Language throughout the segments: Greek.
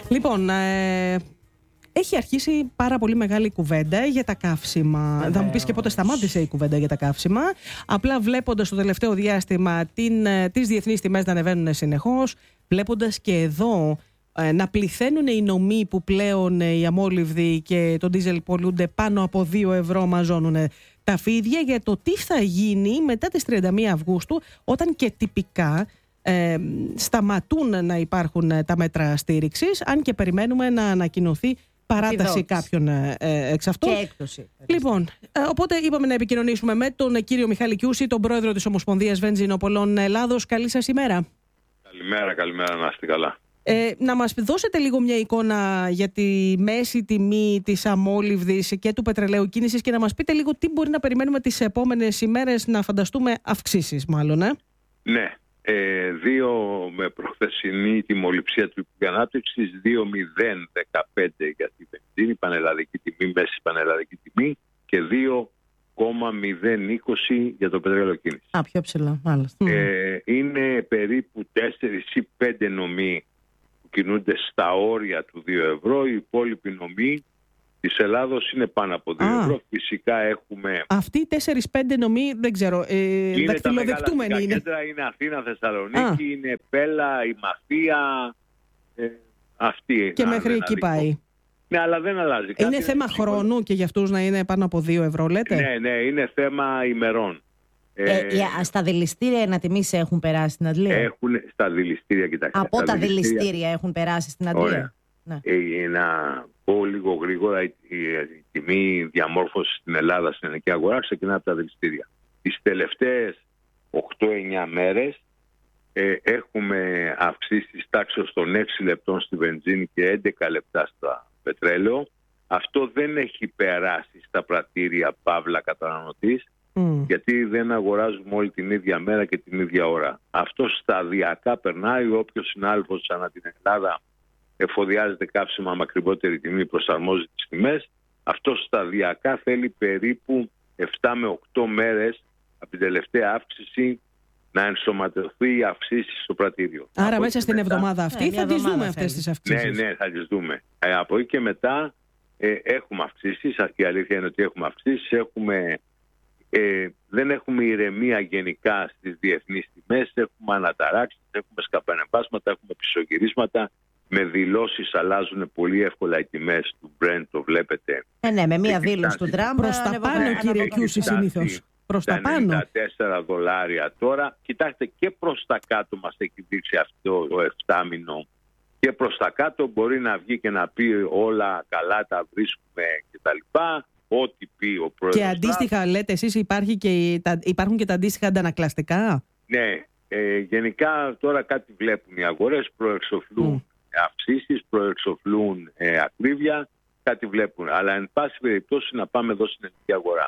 Λοιπόν, έχει αρχίσει πάρα πολύ μεγάλη κουβέντα για τα καύσιμα. Θα μου πεις και πότε σταμάτησε η κουβέντα για τα καύσιμα. Απλά βλέποντας το τελευταίο διάστημα τις διεθνείς τιμές να ανεβαίνουν συνεχώς, βλέποντας και εδώ να πληθαίνουν οι νομοί που πλέον οι αμόλυβδοι και το ντίζελ πολλούνται πάνω από 2 ευρώ, μαζώνουν τα φίδια για το τι θα γίνει μετά τις 31 Αυγούστου, όταν και τυπικά σταματούν να υπάρχουν τα μέτρα στήριξης, αν και περιμένουμε να ανακοινωθεί παράταση κάποιων εξ αυτών. Και έκπτωση. Λοιπόν, οπότε είπαμε να επικοινωνήσουμε με τον κύριο Μιχάλη Κιούση, τον πρόεδρο της Ομοσπονδίας Βενζινοπολών Ελλάδος. Καλή σας ημέρα. Καλημέρα, να είστε καλά. Να μας δώσετε λίγο μια εικόνα για τη μέση τιμή της αμόλυβδης και του πετρελαίου κίνησης και να μας πείτε λίγο τι μπορεί να περιμένουμε τις επόμενες ημέρες, να φανταστούμε αυξήσεις μάλλον. Ναι, 2 με προχθεσινή τιμοληψία του Υπουργείου Ανάπτυξης, 2,015 για τη βενζίνη, πανελλαδική τιμή, μέση πανελλαδική τιμή, και 2,020 για το πετρέλαιο κίνησης. Πιο ψηλά, μάλιστα. Είναι περίπου 4 ή 5 νομοί που κινούνται στα όρια του 2 ευρώ. Οι υπόλοιποι νομοί της Ελλάδος είναι πάνω από 2 ευρώ. Φυσικά έχουμε... Αυτοί οι 4-5 νομοί, δεν ξέρω, δακτυλοδεικτούμενοι είναι. Κέντρα είναι Αθήνα, Θεσσαλονίκη, είναι Πέλα, η Μαθία, αυτή. Και μέχρι εκεί πάει. Ναι, αλλά δεν αλλάζει. Είναι θέμα χρόνου και για αυτούς να είναι πάνω από 2 ευρώ, λέτε. Ναι, είναι θέμα ημερών. Στα δηληστήρια οι ανατιμήσεις έχουν περάσει στην Αντλία. Έχουν στα δηληστήρια, κοιτάξτε. Από τα δηληστήρια έχουν περάσει στην Αντλία. Ναι. Να πω λίγο γρήγορα, η τιμή διαμόρφωση στην Ελλάδα στην ελληνική αγορά ξεκινά από τα δηληστήρια. Τις τελευταίες 8-9 μέρες έχουμε αυξήσεις τάξεως των 6 λεπτών στη βενζίνη και 11 λεπτά στο πετρέλαιο. Αυτό δεν έχει περάσει στα πρατήρια παύλα καταναλωτής, γιατί δεν αγοράζουμε όλη την ίδια μέρα και την ίδια ώρα. Αυτό σταδιακά περνάει. Όποιος συνάδελφος ανά την Ελλάδα εφοδιάζεται καύσιμα με ακριβότερη τιμή, προσαρμόζει τις τιμές. Αυτό σταδιακά θέλει περίπου 7 με 8 μέρες από την τελευταία αύξηση να ενσωματωθεί η αυξήση στο πρατήριο. Άρα μέσα στην εβδομάδα αυτή θα τις δούμε αυτές τις αυξήσεις. Ναι, θα τις δούμε. Από εκεί και μετά έχουμε αυξήσεις. Η αλήθεια είναι ότι έχουμε αυξήσεις. Δεν έχουμε ηρεμία γενικά στις διεθνείς τιμές. Έχουμε αναταράξεις, έχουμε σκαπανεβάσματα, έχουμε πισωγυρίσματα. Με δηλώσεις αλλάζουν πολύ εύκολα οι τιμές του Brent, το βλέπετε. Ναι, με μία δήλωση του Τραμπ. Προς τα πάνω, κύριε Κιούση, συνήθως. Προς τα πάνω. $94 τώρα. Κοιτάξτε, και προς τα κάτω μας έχει δείξει αυτό το 7μηνο. Και προς τα κάτω μπορεί να βγει και να πει όλα καλά, τα βρίσκουμε κτλ. Ό,τι πει ο πρόεδρος. Και αντίστοιχα, λέτε εσείς, υπάρχουν και τα αντίστοιχα αντανακλαστικά. Ναι, γενικά τώρα κάτι βλέπουν οι αγορές, προεξοφλούν αυξήσεις, προεξοφλούν ακρίβεια, κάτι βλέπουν. Αλλά εν πάση περιπτώσει να πάμε εδώ στην ελληνική αγορά.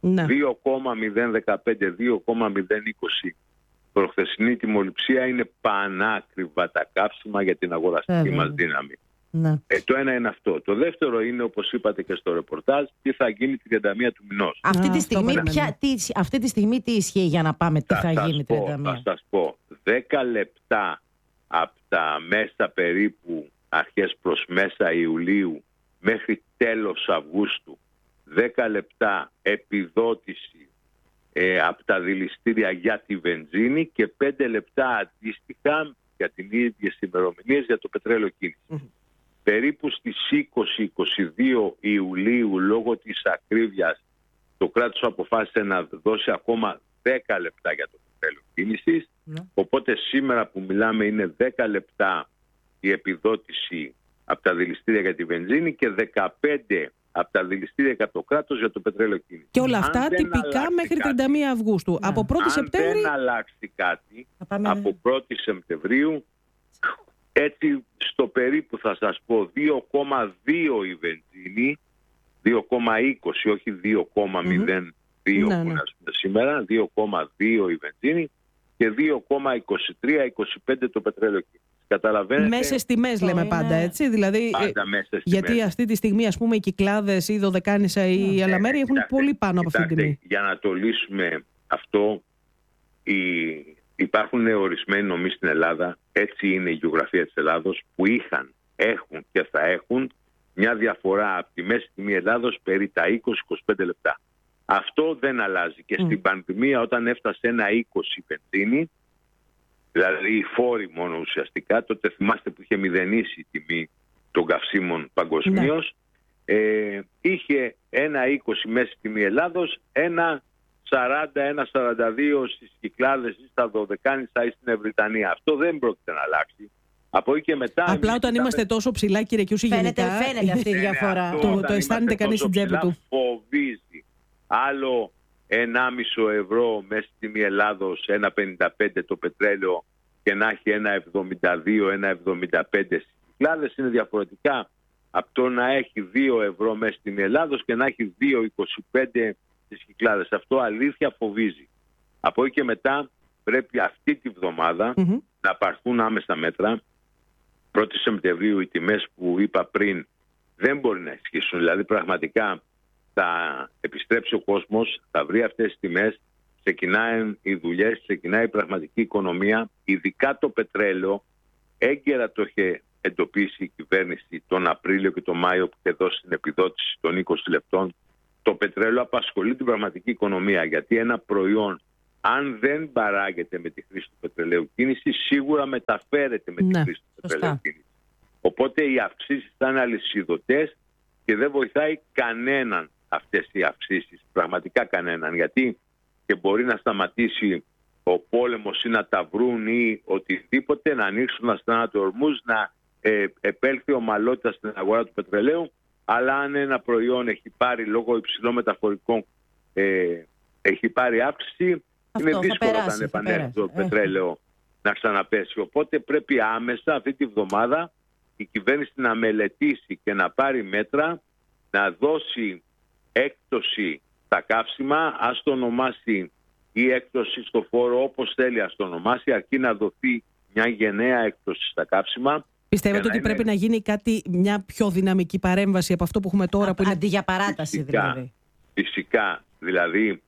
2,015, 2,020 προχθεσινή τιμοληψία είναι πανάκριβα τα καύσιμα για την αγοραστική μας δύναμη. Το ένα είναι αυτό. Το δεύτερο είναι, όπως είπατε και στο ρεπορτάζ, τι θα γίνει την 31 του μηνός. Αυτή τη στιγμή τι ισχύει για να πάμε, τι θα γίνει 31? Θα σας πω. 10 λεπτά από τα μέσα περίπου αρχές προς μέσα Ιουλίου μέχρι τέλος Αυγούστου, 10 λεπτά επιδότηση από τα δηληστήρια για τη βενζίνη και 5 λεπτά αντίστοιχα για την ίδια ημερομηνίες για το πετρέλαιο κίνησης. Περίπου στις 20-22 Ιουλίου, λόγω της ακρίβειας, το κράτος αποφάσισε να δώσει ακόμα 10 λεπτά για το πετρέλαιο κίνησης. Οπότε σήμερα που μιλάμε είναι 10 λεπτά η επιδότηση από τα δηληστήρια για τη βενζίνη και 15 από τα δηληστήρια από το κράτος για το πετρέλαιο κίνησης. Και όλα αυτά τυπικά μέχρι 31 Αυγούστου. Από 1η Σεπτέμβρη... Αν δεν αλλάξει κάτι, από 1η Σεπτεμβρίου, έτσι στο περίπου θα σας πω 2,2 η βενζίνη, 2,20 όχι 2,02 που είναι σήμερα, 2,2 η βενζίνη και 2,23-25 το πετρέλαιο κίνησης. Καταλαβαίνετε. Μέσες τιμές λέμε πάντα, έτσι. Δηλαδή, πάντα μέσες γιατί τιμές. αυτή τη στιγμή, ας πούμε, οι Κυκλάδες, η Δωδεκάνησα ή η Αλαμέρη έχουν πολύ πάνω από αυτή την τιμή. Για να το λύσουμε αυτό, υπάρχουν ορισμένοι νομοί στην Ελλάδα, έτσι είναι η γεωγραφία της Ελλάδος, που είχαν έχουν και θα έχουν μια διαφορά από τη μέση τιμή Ελλάδος περί τα 20-25 λεπτά. Αυτό δεν αλλάζει. Και στην πανδημία, όταν έφτασε ένα 20 βενζίνη, δηλαδή οι φόροι μόνο ουσιαστικά, τότε θυμάστε που είχε μηδενίσει η τιμή των καυσίμων παγκοσμίως, είχε ένα 20 μέση τιμή Ελλάδος, ένα 40, ένα 42 στις Κυκλάδες ή στα Δωδεκάνησα ή στην Ευρυτανία. Αυτό δεν πρόκειται να αλλάξει. Από εκεί και μετά. Απλά όταν είμαστε τόσο ψηλά, κύριε Κιούση, γενικά. Φαίνεται αυτή η διαφορά. Το αισθάνεται κανείς στην τσέπη του. Φοβίζει. Άλλο 1,5 ευρώ μέσα στη τιμή Ελλάδος, 1,55 το πετρέλαιο και να έχει 1,72, 1,75 στις Κυκλάδες είναι διαφορετικά από το να έχει 2 ευρώ μέσα στην Ελλάδος και να έχει 2,25 στις Κυκλάδες. Αυτό αλήθεια φοβίζει. Από εκεί και μετά πρέπει αυτή τη βδομάδα να πάρθουν άμεσα μέτρα. 1η Σεπτεμβρίου οι τιμές που είπα πριν δεν μπορεί να ισχύσουν. Δηλαδή πραγματικά θα επιστρέψει ο κόσμος, θα βρει αυτές τις τιμές, ξεκινάνε οι δουλειές, ξεκινάει η πραγματική οικονομία. Ειδικά το πετρέλαιο, έγκαιρα το είχε εντοπίσει η κυβέρνηση τον Απρίλιο και τον Μάιο που είχε δώσει την επιδότηση των 20 λεπτών. Το πετρέλαιο απασχολεί την πραγματική οικονομία, γιατί ένα προϊόν, αν δεν παράγεται με τη χρήση του πετρελαίου κίνηση, σίγουρα μεταφέρεται με τη χρήση του πετρελαίου κίνηση. Οπότε οι αυξήσεις θα είναι αλυσιδωτές και δεν βοηθάει κανέναν αυτές οι αυξήσεις, πραγματικά κανέναν, γιατί και μπορεί να σταματήσει ο πόλεμος ή να τα βρουν ή οτιδήποτε, να ανοίξουν αστρανά του Ορμούζ, να επέλθει ομαλότητα στην αγορά του πετρελαίου, αλλά αν ένα προϊόν έχει πάρει λόγω υψηλών μεταφορικών έχει πάρει αύξηση, είναι δύσκολο όταν επανέλθει το πετρέλαιο να ξαναπέσει. Οπότε πρέπει άμεσα αυτή τη βδομάδα η κυβέρνηση να μελετήσει και να πάρει μέτρα, να δώσει έκπτωση στα καύσιμα, ας το ονομάσει ή έκπτωση στο φόρο όπως θέλει, ας το ονομάσει, αρκεί να δοθεί μια γενναία έκπτωση στα καύσιμα. Πιστεύετε ότι πρέπει να γίνει μια πιο δυναμική παρέμβαση από αυτό που έχουμε τώρα? Αντί για παράταση φυσικά, δηλαδή. Φυσικά, δηλαδή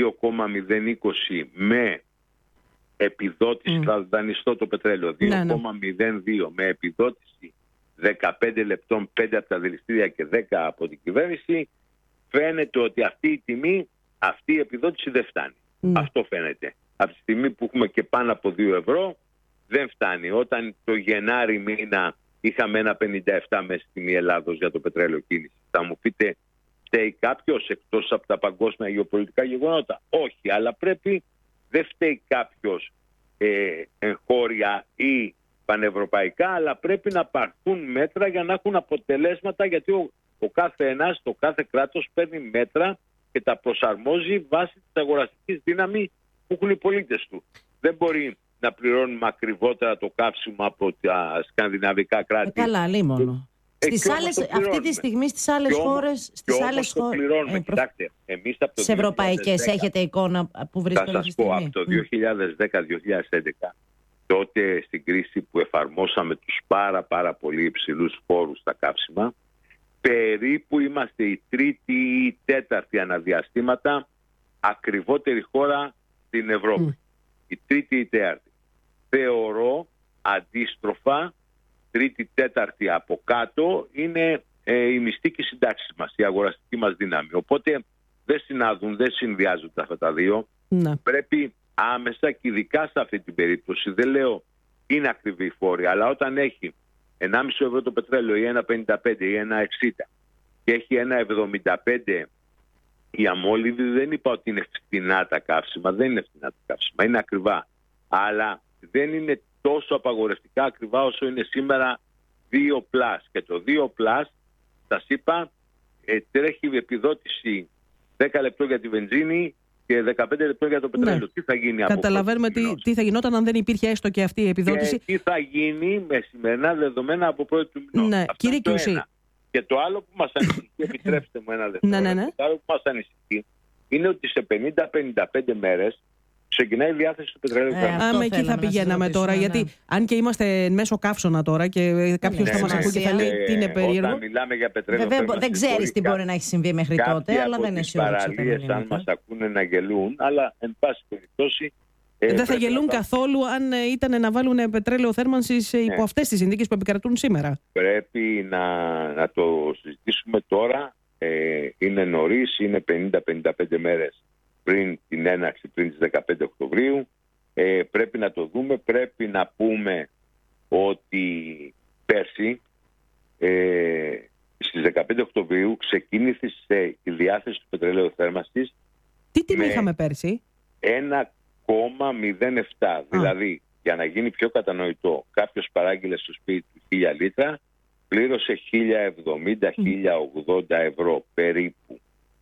2,020 με επιδότηση, θα δανειστώ το πετρέλαιο, 2,02 με επιδότηση 15 λεπτών, 5 από τα δηληστήρια και 10 από την κυβέρνηση, φαίνεται ότι αυτή η τιμή, αυτή η επιδότηση δεν φτάνει. Αυτό φαίνεται. Από τη στιγμή που έχουμε και πάνω από 2 ευρώ, δεν φτάνει. Όταν το Γενάρη μήνα είχαμε ένα 57 μέσα στη τιμή Ελλάδος για το πετρέλαιο κίνηση, θα μου πείτε, φταίει κάποιος εκτός από τα παγκόσμια γεωπολιτικά γεγονότα? Όχι, αλλά δεν φταίει κάποιος εγχώρια ή πανευρωπαϊκά, αλλά πρέπει να πάρθουν μέτρα για να έχουν αποτελέσματα, γιατί ο κάθε ένας, το κάθε κράτος παίρνει μέτρα και τα προσαρμόζει βάσει της αγοραστικής δύναμης που έχουν οι πολίτες του. Δεν μπορεί να πληρώνουμε ακριβότερα το καύσιμο από τα σκανδιναβικά κράτη. Καλά, λίμωνο. Αυτή τη στιγμή στις άλλες χώρες. Στις άλλες χώρες. Το πληρώνουμε. Κοιτάξτε, εμείς από το σε ευρωπαϊκές έχετε εικόνα που βρίσκονται στη στιγμή? Θα σας πω, από το 2010-2011, τότε στην κρίση που εφαρμόσαμε τους πάρα πολύ υψηλούς φόρους στα καύσιμα, περίπου είμαστε η τρίτη ή η τέταρτη αναδιαστήματα ακριβότερη χώρα στην Ευρώπη. Η τρίτη ή η τέταρτη. Θεωρώ αντίστροφα, τρίτη, τέταρτη από κάτω είναι η μυστική συντάξη μας, η αγοραστική μας δύναμη. Οπότε δεν συνάδουν, δεν συνδυάζονται αυτά τα δύο. Πρέπει άμεσα και ειδικά σε αυτή την περίπτωση, δεν λέω είναι ακριβή η φόρη, αλλά όταν έχει 1,5 ευρώ το πετρέλαιο ή 1,55 ή 1,60 και έχει 1,75 η αμόλυβη, δεν είπα ότι είναι φθηνά τα καύσιμα, δεν είναι φθηνά τα καύσιμα, είναι ακριβά. Αλλά δεν είναι τόσο απαγορευτικά ακριβά όσο είναι σήμερα 2+. Και το 2+, σας είπα, τρέχει επιδότηση 10 λεπτό για τη βενζίνη και 15 λεπτό για το πετρέλαιο. Τι θα γίνει? Καταλαβαίνουμε τι θα γινόταν αν δεν υπήρχε έστω και αυτή η επιδότηση. Και τι θα γίνει με σημερινά δεδομένα από 1η του μηνός. Ναι, κύριε Κιούση. Και το άλλο που μας ανησυχεί, επιτρέψτε μου ένα δευτερόλεπτο, το άλλο που μας ανησυχεί είναι ότι σε 50-55 μέρες ξεκινάει η διάθεση του πετρελαίου. Εκεί θα πηγαίναμε τώρα, γιατί αν και είμαστε μέσω καύσωνα τώρα και κάποιος θα μας ακούει και θα λέει τι είναι περίεργο. Όταν μιλάμε για πετρέλαιο, δεν ξέρεις τι μπορεί να έχει συμβεί μέχρι τότε, αλλά δεν είναι αισιόδοξο. Κάποιοι από τις παραλίες, αν μας ακούνε, να γελούν, αλλά εν πάση περιπτώσει Δεν θα γελούν καθόλου αν ήταν να βάλουν πετρέλαιο θέρμανσης υπό αυτές τις συνθήκες που επικρατούν σήμερα. Πρέπει να το συζητήσουμε τώρα. Είναι νωρίς, είναι 50-55 μέρες πριν την έναρξη, πριν τις 15 Οκτωβρίου. Πρέπει να το δούμε. Πρέπει να πούμε ότι πέρσι στις 15 Οκτωβρίου ξεκίνησε η διάθεση του πετρελαίου θέρμανσης. Τι τιμή είχαμε πέρσι? 1,07. Δηλαδή, για να γίνει πιο κατανοητό, κάποιος παράγγειλε στο σπίτι του 1000 λίτρα, πλήρωσε 1.070-1.080 ευρώ περίπου.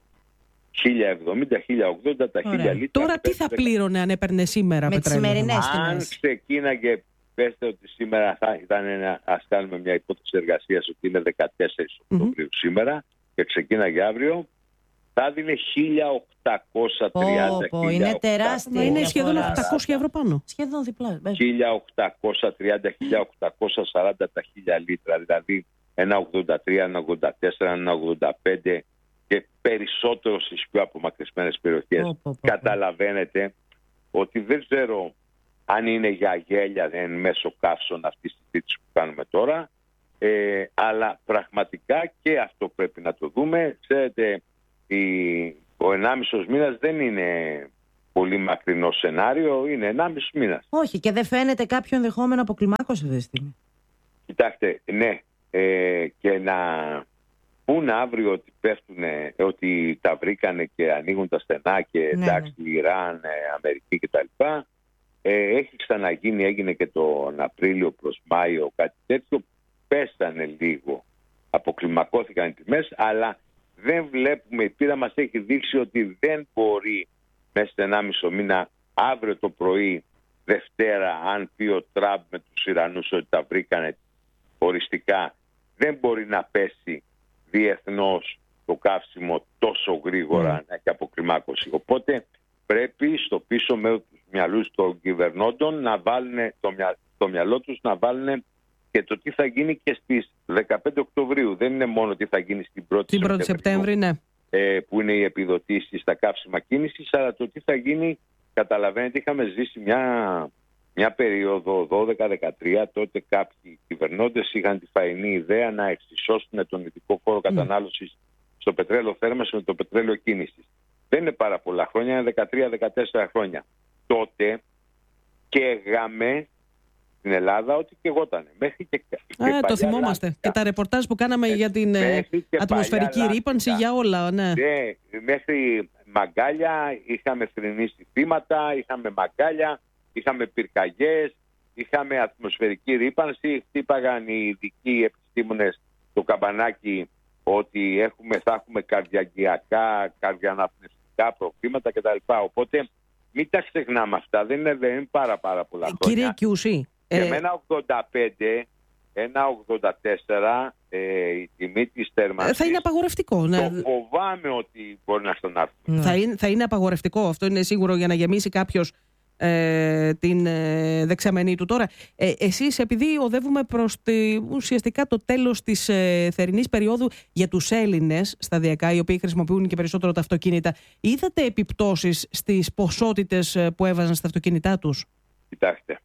1.070-1.080 τα 1.000 λίτρα. Τώρα τι θα πλήρωνε αν έπαιρνε σήμερα με πετρέλαιο? τις σημερινές τιμές. Αν ξεκίναγε, πέστε ότι σήμερα θα ήταν ας κάνουμε μια υπόθεση εργασίας ότι είναι 14 Οκτωβρίου σήμερα και ξεκίναγε αύριο, θα δίνει 1.830. Είναι τεράστια. Είναι σχεδόν 800 ευρώ πάνω. Σχεδόν διπλά. 1.830-1.840 τα 1.000 λίτρα. Δηλαδή 1.83, 1.84, 1.85 και περισσότερο στις πιο απομακρυσμένες περιοχές. Καταλαβαίνετε ότι δεν ξέρω αν είναι για γέλια εν μέσω καύσων αυτή τη συζήτηση που κάνουμε τώρα, αλλά πραγματικά και αυτό πρέπει να το δούμε. Ξέρετε, ο 1,5 μήνας δεν είναι πολύ μακρινό σενάριο, είναι 1,5 μήνας. Όχι, και δεν φαίνεται κάποιο ενδεχόμενο αποκλιμάκωση αυτή τη στιγμή. Κοιτάξτε, ναι, και να πούνε αύριο ότι πέφτουνε, ότι τα βρήκανε και ανοίγουν τα στενά και εντάξει, Ιράν, Αμερική κτλ. Έχει ξαναγίνει, έγινε και τον Απρίλιο προς Μάιο κάτι τέτοιο, πέσανε λίγο, αποκλιμακώθηκαν οι τιμές, αλλά δεν βλέπουμε, η πείρα μας έχει δείξει ότι δεν μπορεί μέσα σε 1,5 μήνα, αύριο το πρωί, Δευτέρα, αν πει ο Τραμπ με τους Ιρανούς ότι τα βρήκανε οριστικά, δεν μπορεί να πέσει διεθνώς το καύσιμο τόσο γρήγορα να έχει αποκλιμάκωση. Οπότε πρέπει στο πίσω μέρος του μυαλούς των κυβερνώντων να βάλουν το μυαλό τους να βάλουν και το τι θα γίνει και στις 15 Οκτωβρίου. Δεν είναι μόνο τι θα γίνει στην 1η Σεπτέμβρη, ναι. Που είναι οι επιδοτήσεις στα καύσιμα κίνησης, αλλά το τι θα γίνει, καταλαβαίνετε, είχαμε ζήσει μια περίοδο 12-13, τότε κάποιοι κυβερνώντες είχαν τη φαϊνή ιδέα να εξισώσουν τον ειδικό φόρο κατανάλωσης στο πετρέλαιο θέρμανσης με το πετρέλαιο κίνησης. Δεν είναι πάρα πολλά χρόνια, είναι 13-14 χρόνια. Τότε καίγαμε στην Ελλάδα ό,τι καιγότανε. Μέχρι και το θυμόμαστε. Λάσκα. Και τα ρεπορτάζ που κάναμε για την ατμοσφαιρική ρύπανση, για όλα. Ναι. Μέχρι μαγκάλια, είχαμε θρηνήσει θύματα, είχαμε μαγκάλια, είχαμε πυρκαγιές, είχαμε ατμοσφαιρική ρύπανση, χτύπαγαν οι ειδικοί επιστήμονες το καμπανάκι ότι θα έχουμε καρδιαγγειακά, καρδιαναπνευστικά προβλήματα κτλ. Οπότε μην τα ξεχνάμε αυτά, δεν είναι πάρα πολλά χρόνια. Κύριε Κιούση, και με 1,84 η τιμή της θέρμανσης θα είναι απαγορευτικό. Ναι. Το φοβάμαι ότι μπορεί να στενάρθει. Θα είναι απαγορευτικό, αυτό είναι σίγουρο, για να γεμίσει κάποιος την δεξαμενή του. Τώρα, εσείς, επειδή οδεύουμε προς ουσιαστικά το τέλος της θερινής περίοδου για τους Έλληνες σταδιακά, οι οποίοι χρησιμοποιούν και περισσότερο τα αυτοκίνητα, είδατε επιπτώσεις στις ποσότητες που έβαζαν στα αυτοκίνητά τους? Κοιτάξτε,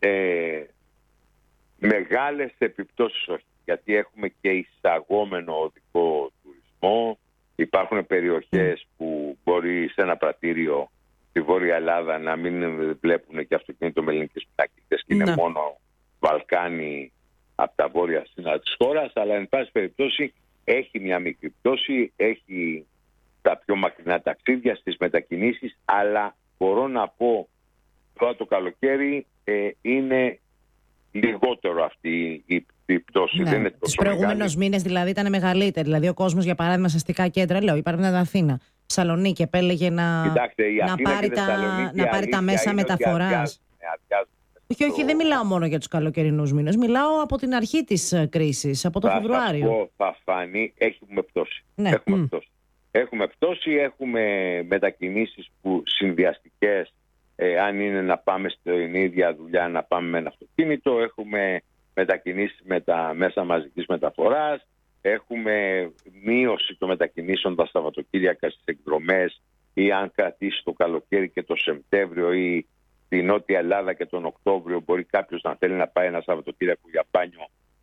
μεγάλες επιπτώσεις όχι, γιατί έχουμε και εισαγόμενο οδικό τουρισμό. Υπάρχουν περιοχές που μπορεί σε ένα πρατήριο στη Βόρεια Ελλάδα να μην βλέπουν και αυτοκίνητο με ελληνικές πινακίδες και είναι μόνο Βαλκάνι από τα βόρεια σύνορα της χώρας, αλλά εν πάση περιπτώσει έχει μια μικρή πτώση, έχει τα πιο μακρινά ταξίδια στις μετακινήσεις, αλλά μπορώ να πω τώρα το καλοκαίρι είναι λιγότερο αυτή η πτώση. Ναι. Τους προηγούμενους μήνες δηλαδή ήταν μεγαλύτερη. Δηλαδή ο κόσμος, για παράδειγμα, σε αστικά κέντρα, λέω, παράδειγμα την Αθήνα, Θεσσαλονίκη, επέλεγε να πάρει τα μέσα μεταφοράς. Όχι, δεν μιλάω μόνο για τους καλοκαιρινούς μήνες. Μιλάω από την αρχή της κρίσης, από το Φεβρουάριο. Θα φανεί, έχουμε πτώση. Ναι. Έχουμε πτώση, έχουμε μετακινήσεις που συνδυαστικές, αν είναι να πάμε στην ίδια δουλειά, να πάμε με ένα αυτοκίνητο. Έχουμε μετακινήσεις με τα μέσα μαζικής μεταφοράς. Έχουμε μείωση των μετακινήσεων τα Σαββατοκύριακα στις εκδρομές, ή αν κρατήσει το καλοκαίρι και το Σεπτέμβριο ή στη Νότια Ελλάδα και τον Οκτώβριο μπορεί κάποιος να θέλει να πάει ένα Σαββατοκύριακο για μπάνιο,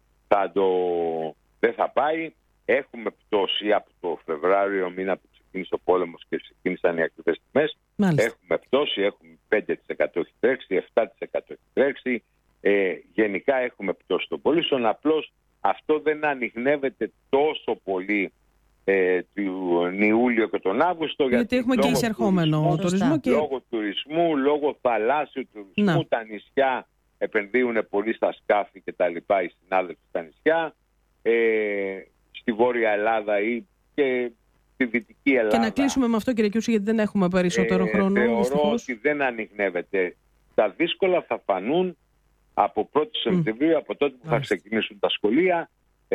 δεν θα πάει. Έχουμε πτώση από το Φεβράριο μήνα που ξεκίνησε ο πόλεμος και ξεκίνησαν οι ακριβές τιμές. Έχουμε πτώση, έχουμε 5% έχει τρέξει, 7% έχει τρέξει. Γενικά έχουμε πτώση των πωλήσεων. Απλώς αυτό δεν ανιχνεύεται τόσο πολύ τον Ιούλιο και τον Αύγουστο. Γιατί έχουμε και εισερχόμενο τουρισμό. Λόγω τουρισμού, λόγω θαλάσσιου τουρισμού, τα νησιά επενδύουν πολύ στα σκάφη και τα λοιπά, οι συνάδελφοι στα νησιά. Στη Βόρεια Ελλάδα ή και στη Δυτική Ελλάδα. Και να κλείσουμε με αυτό, κύριε Κιούση, γιατί δεν έχουμε περισσότερο χρόνο. Θεωρώ ότι δεν ανιχνεύεται. Τα δύσκολα θα φανούν από 1η Σεπτεμβρίου, από τότε που θα ξεκινήσουν τα σχολεία.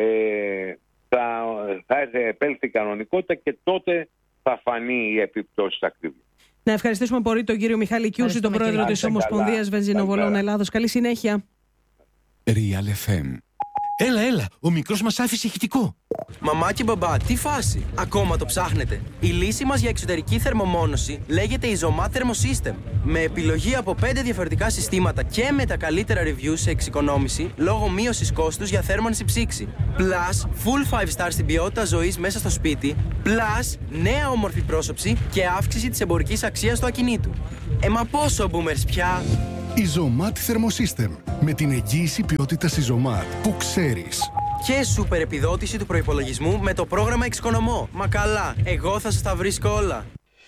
Θα επέλθει η κανονικότητα και τότε θα φανεί η επίπτωση ακρίβεια. Να ευχαριστήσουμε πολύ τον κύριο Μιχάλη Κιούση, τον πρόεδρο της Ομοσπονδίας Βενζινοβολών Ελλάδος. Καλή συνέχεια. Real FM. Έλα, ο μικρός μας άφησε ηχητικό. Μαμά και μπαμπά, τι φάση, ακόμα το ψάχνετε? Η λύση μας για εξωτερική θερμομόνωση λέγεται Isomat Thermosystem. Με επιλογή από 5 διαφορετικά συστήματα και με τα καλύτερα reviews σε εξοικονόμηση λόγω μείωσης κόστους για θέρμανση ψήξη. Plus, full 5 star στην ποιότητα ζωής μέσα στο σπίτι. Plus, νέα όμορφη πρόσωψη και αύξηση της εμπορικής αξίας του ακινήτου. Μα πόσο boomers πια! Isomat Thermosystem. Με την εγγύηση ποιότητας Isomat που ξέρεις. Και σούπερ επιδότηση του προϋπολογισμού με το πρόγραμμα Εξοικονομώ. Μα καλά, εγώ θα σας τα βρίσκω όλα.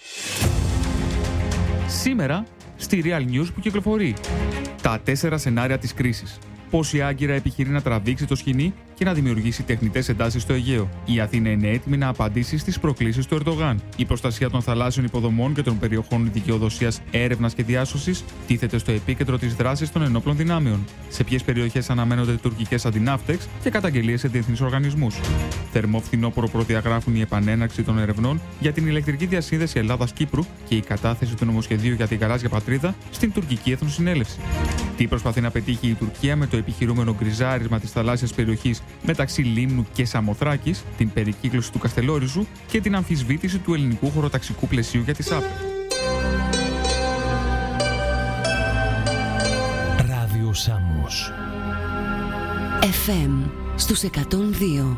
Σήμερα, στη Real News που κυκλοφορεί. Τα 4 σενάρια της κρίσης. Πώς η Άγκυρα επιχειρεί να τραβήξει το σκηνή και να δημιουργήσει τεχνητές εντάσεις στο Αιγαίο. Η Αθήνα είναι έτοιμη να απαντήσει στις προκλήσεις του Ερντογάν. Η προστασία των θαλάσσιων υποδομών και των περιοχών δικαιοδοσίας, έρευνας και διάσωσης τίθεται στο επίκεντρο της δράσης των ενόπλων δυνάμεων. Σε ποιες περιοχές αναμένονται τουρκικές αντιναύτεξ και καταγγελίες σε διεθνείς οργανισμούς. Θερμό φθινόπωρο προδιαγράφουν η επανέναρξη των ερευνών για την ηλεκτρική διασύνδεση Ελλάδας-Κύπρου και η κατάθεση του νομοσχεδίου για την γαλάζια πατρίδα στην τουρκική Εθνοσυνέλευση. Τι προσπαθεί να πετύχει η Τουρκία με το επιχειρούμενο γκριζάρισμα της θαλάσσιας περιοχής μεταξύ Λίμνου και Σαμοθράκης, την περικύκλωση του Καστελόριζου και την αμφισβήτηση του ελληνικού χωροταξικού πλαισίου για τη ΣΑΠ. Ράδιο Σάμος FM στους 102.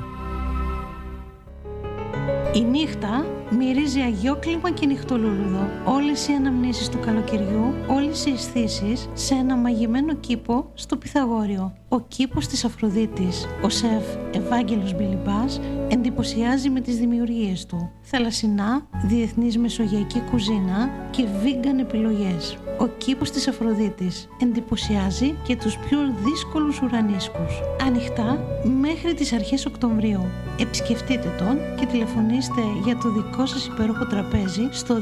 Η νύχτα μυρίζει αγιόκλιμα και νυχτολούλουδο. Όλες οι αναμνήσεις του καλοκαιριού, όλες οι αισθήσεις σε ένα μαγειμένο κήπο στο Πυθαγόριο. Ο κήπος της Αφροδίτης, ο σεφ Ευάγγελος Μπιλιμπάς, εντυπωσιάζει με τις δημιουργίες του. Θαλασσινά, διεθνής μεσογειακή κουζίνα και vegan επιλογές. Ο κήπος της Αφροδίτης εντυπωσιάζει και τους πιο δύσκολους ουρανίσκους. Ανοιχτά μέχρι τις αρχές Οκτωβρίου. Επισκεφτείτε τον και τηλεφωνήστε για το δικό σας υπέροχο τραπέζι στο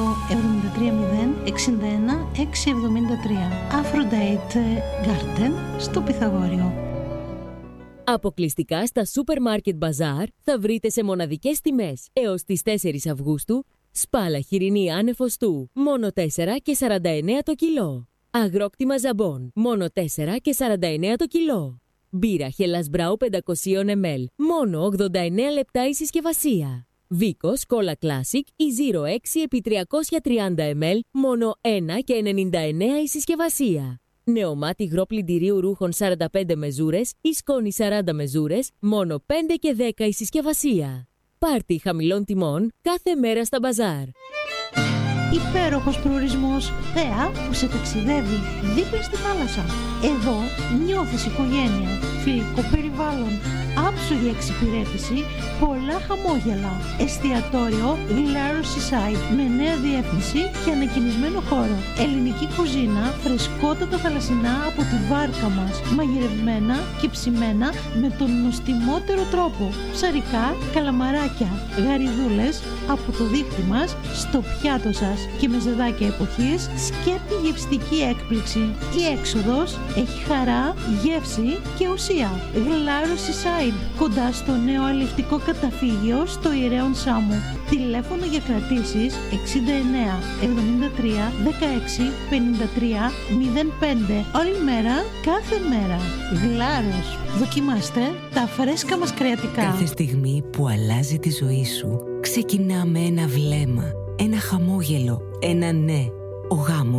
22 730 61 673. Aphrodite Garden στο Πυθαγόριο. Αποκλειστικά στα Supermarket Bazaar θα βρείτε σε μοναδικές τιμές έως τις 4 Αυγούστου σπάλα χοιρινή άνεφοστού μόνο 4 και 49 το κιλό. Αγρόκτημα ζαμπόν μόνο 4 και 49 το κιλό. Μπύρα Hellas Brau 500 ml μόνο 89 λεπτά η συσκευασία. Βίκος Cola Classic ή 06 επί 330 ml μόνο 1 και 99 η συσκευασία. Νεομάτι υγρό πλυντηρίου ρούχων 45 μεζούρες ή σκόνη 40 μεζούρες μόνο 5 και 10 η συσκευασία. Πάρτι χαμηλών τιμών κάθε μέρα στα μπαζάρ. Υπέροχος προορισμός, θέα που σε ταξιδεύει δίπλα στη θάλασσα. Εδώ νιώθεις οικογένεια, φιλικό περιβάλλον, άψογη εξυπηρέτηση, πολλά χαμόγελα. Εστιατόριο Glaro Seaside με νέα διεύθυνση και ανακοινισμένο χώρο. Ελληνική κουζίνα, φρεσκότατα θαλασσινά από τη βάρκα μας, μαγειρευμένα και ψημένα με τον νοστιμότερο τρόπο. Ψαρικά, καλαμαράκια, γαριδούλες από το δίχτυ μας στο πιάτο σας και με ζεδάκια εποχής, σκέπτη γευστική έκπληξη. Η έξοδος έχει χαρά, γεύση και ουσία. Glaro Seaside, κοντά στο νέο αλευτικό καταφύγιο στο Ιερέον Σάμου. Τηλέφωνο για κρατήσεις 69 73 16 53 05. Όλη μέρα, κάθε μέρα. Γλάρος. Δοκιμάστε τα φρέσκα μας κρεατικά. Κάθε στιγμή που αλλάζει τη ζωή σου ξεκινά με ένα βλέμμα, ένα χαμόγελο, ένα ναι. Ο γάμος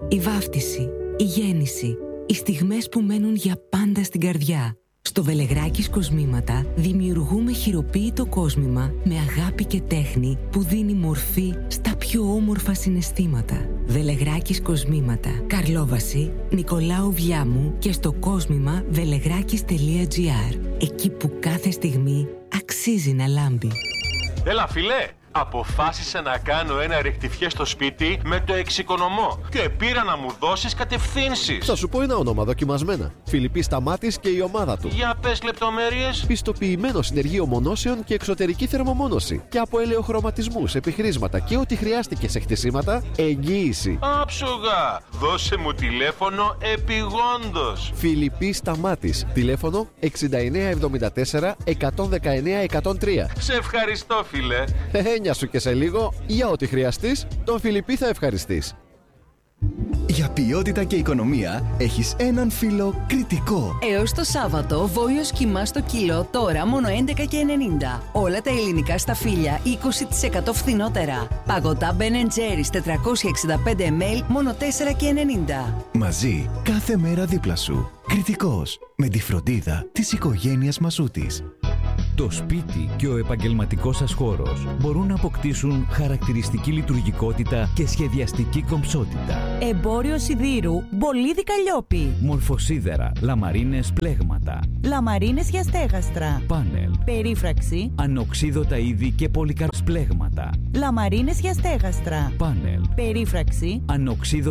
Η βάφτιση, η γέννηση, οι στιγμές που μένουν για πάντα στην καρδιά. Στο Βελεγράκης Κοσμήματα δημιουργούμε χειροποίητο κόσμημα με αγάπη και τέχνη που δίνει μορφή στα πιο όμορφα συναισθήματα. Βελεγράκης Κοσμήματα, Καρλόβαση, Νικολάου Βιάμου και στο κόσμημα velεγράκης.gr. Εκεί που κάθε στιγμή αξίζει να λάμπει. Έλα φίλε! Αποφάσισα να κάνω ένα ρεκτιφιέ στο σπίτι με το εξοικονομώ και πήρα να μου δώσεις κατευθύνσεις. Θα σου πω ένα όνομα δοκιμασμένα. Φιλιππής Σταμάτης και η ομάδα του. Για πες λεπτομέρειες. Πιστοποιημένο συνεργείο μονώσεων και εξωτερική θερμομόνωση. Και από ελαιοχρωματισμούς, επιχρήσματα και ό,τι χρειάστηκε σε χτισήματα, εγγύηση. Άψογα! Δώσε μου τηλέφωνο επιγόντως. Φιλιππής Σταμάτης. Τηλέφωνο 6974 119 103. Σε ευχαριστώ φίλε. Σου και σε λίγο, για ό,τι χρειαστείς, τον Φιλιππή θα ευχαριστείς. Για ποιότητα και οικονομία έχεις έναν φίλο Κρητικό. Έως το Σάββατο, βόλιος κιμά στο κιλό, τώρα μόνο 11,90. Όλα τα ελληνικά σταφύλια 20% φθηνότερα. Παγωτά Ben Jerry's 465 ml, μόνο 4,90. Μαζί, κάθε μέρα δίπλα σου. Κρητικός, με τη φροντίδα της οικογένειας Μασούτης. Το σπίτι και ο επαγγελματικός σας χώρος μπορούν να αποκτήσουν χαρακτηριστική λειτουργικότητα και σχεδιαστική κομψότητα. Εμπόριο σιδήρου, Μπολίδι Καλλιόπη. Μορφοσίδερα, λαμαρίνες πλέγματα. Λαμαρίνες για στέγαστρα. Πάνελ. Περίφραξη. Ανοξίδωτα είδη και πολυκαρπλέγματα. Λαμαρίνες για στέγαστρα. Πάνελ. Περίφραξη. Ανοξίδωτα